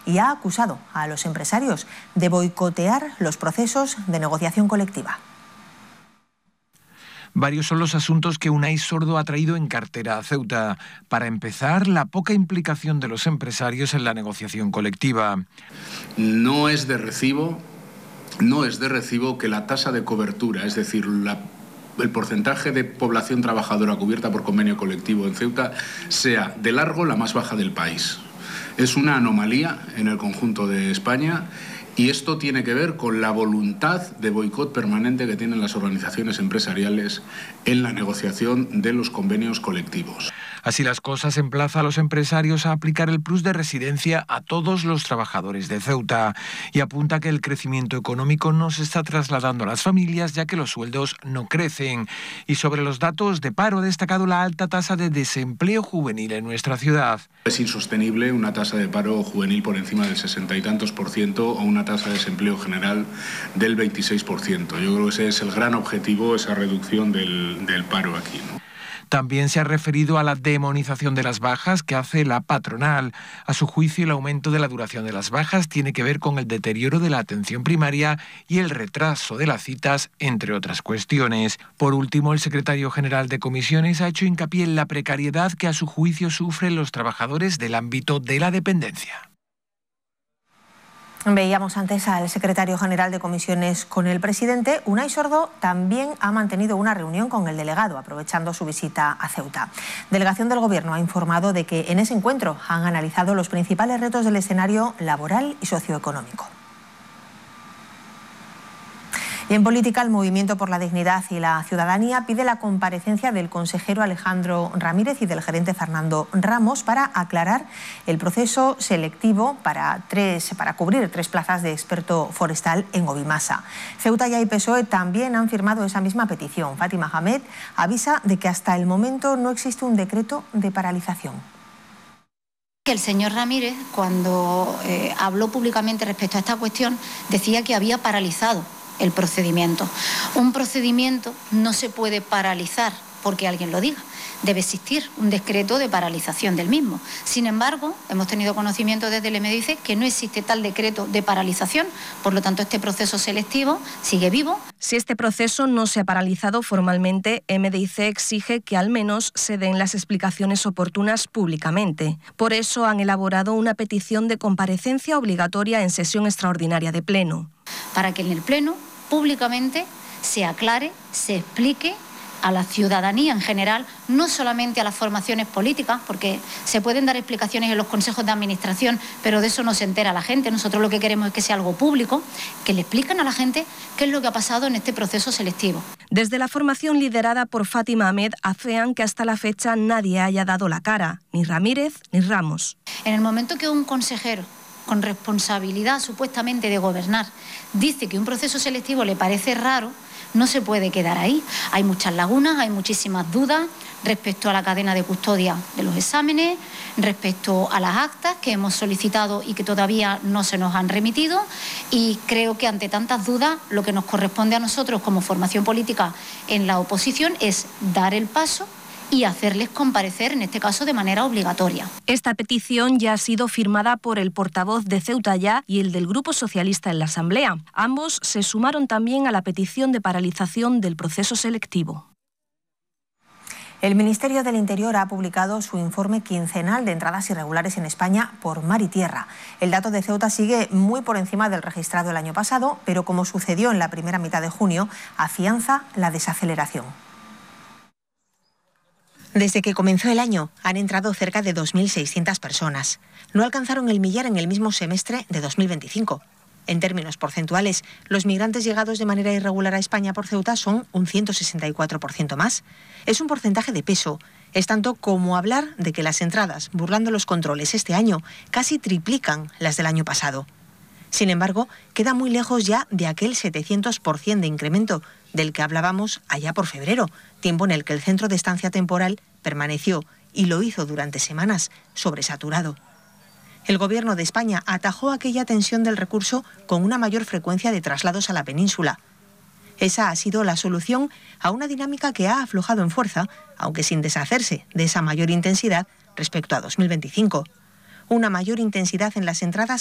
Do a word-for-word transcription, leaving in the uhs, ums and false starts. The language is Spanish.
y ha acusado a los empresarios de boicotear los procesos de negociación colectiva. Varios son los asuntos que Unai Sordo ha traído en cartera a Ceuta. Para empezar, la poca implicación de los empresarios en la negociación colectiva. No es de recibo, no es de recibo que la tasa de cobertura, es decir, la, el porcentaje de población trabajadora cubierta por convenio colectivo en Ceuta, sea de largo la más baja del país. Es una anomalía en el conjunto de España. Y esto tiene que ver con la voluntad de boicot permanente que tienen las organizaciones empresariales en la negociación de los convenios colectivos. Así las cosas, emplaza a los empresarios a aplicar el plus de residencia a todos los trabajadores de Ceuta y apunta que el crecimiento económico no se está trasladando a las familias ya que los sueldos no crecen. Y sobre los datos de paro ha destacado la alta tasa de desempleo juvenil en nuestra ciudad. Es insostenible una tasa de paro juvenil por encima del sesenta y tantos por ciento o una tasa de desempleo general del veintiséis por ciento. Yo creo que ese es el gran objetivo, esa reducción del, del paro aquí, ¿no? También se ha referido a la demonización de las bajas que hace la patronal. A su juicio, el aumento de la duración de las bajas tiene que ver con el deterioro de la atención primaria y el retraso de las citas, entre otras cuestiones. Por último, el secretario general de Comisiones ha hecho hincapié en la precariedad que a su juicio sufren los trabajadores del ámbito de la dependencia. Veíamos antes al secretario general de Comisiones con el presidente. Unai Sordo también ha mantenido una reunión con el delegado, aprovechando su visita a Ceuta. Delegación del Gobierno ha informado de que en ese encuentro han analizado los principales retos del escenario laboral y socioeconómico. Y en política, el Movimiento por la Dignidad y la Ciudadanía pide la comparecencia del consejero Alejandro Ramírez y del gerente Fernando Ramos para aclarar el proceso selectivo para, tres, para cubrir tres plazas de experto forestal en Obimasa. Ceuta y P S O E también han firmado esa misma petición. Fátima Hamed avisa de que hasta el momento no existe un decreto de paralización. El señor Ramírez, cuando eh, habló públicamente respecto a esta cuestión, decía que había paralizado el procedimiento. Un procedimiento no se puede paralizar porque alguien lo diga. Debe existir un decreto de paralización del mismo. Sin embargo, hemos tenido conocimiento desde el M D I C que no existe tal decreto de paralización, por lo tanto este proceso selectivo sigue vivo. Si este proceso no se ha paralizado formalmente, M D I C exige que al menos se den las explicaciones oportunas públicamente. Por eso han elaborado una petición de comparecencia obligatoria en sesión extraordinaria de Pleno. Para que en el Pleno, públicamente, se aclare, se explique a la ciudadanía en general, no solamente a las formaciones políticas, porque se pueden dar explicaciones en los consejos de administración, pero de eso no se entera la gente. Nosotros lo que queremos es que sea algo público, que le expliquen a la gente qué es lo que ha pasado en este proceso selectivo. Desde la formación liderada por Fátima Hamed afean que hasta la fecha nadie haya dado la cara, ni Ramírez ni Ramos. En el momento que un consejero con responsabilidad supuestamente de gobernar dice que un proceso selectivo le parece raro, no se puede quedar ahí. Hay muchas lagunas, hay muchísimas dudas respecto a la cadena de custodia de los exámenes, respecto a las actas que hemos solicitado y que todavía no se nos han remitido, y creo que ante tantas dudas lo que nos corresponde a nosotros como formación política en la oposición es dar el paso y hacerles comparecer, en este caso de manera obligatoria. Esta petición ya ha sido firmada por el portavoz de Ceuta Ya y el del Grupo Socialista en la Asamblea. Ambos se sumaron también a la petición de paralización del proceso selectivo. El Ministerio del Interior ha publicado su informe quincenal de entradas irregulares en España por mar y tierra. El dato de Ceuta sigue muy por encima del registrado el año pasado, pero como sucedió en la primera mitad de junio, afianza la desaceleración. Desde que comenzó el año han entrado cerca de dos mil seiscientas personas. No alcanzaron el millar en el mismo semestre de dos mil veinticinco. En términos porcentuales, los migrantes llegados de manera irregular a España por Ceuta son un ciento sesenta y cuatro por ciento más. Es un porcentaje de peso. Es tanto como hablar de que las entradas, burlando los controles este año, casi triplican las del año pasado. Sin embargo, queda muy lejos ya de aquel setecientos por ciento de incremento del que hablábamos allá por febrero, tiempo en el que el centro de estancia temporal permaneció, y lo hizo durante semanas, sobresaturado. El Gobierno de España atajó aquella tensión del recurso con una mayor frecuencia de traslados a la península. Esa ha sido la solución a una dinámica que ha aflojado en fuerza, aunque sin deshacerse de esa mayor intensidad respecto a dos mil veinticinco. Una mayor intensidad en las entradas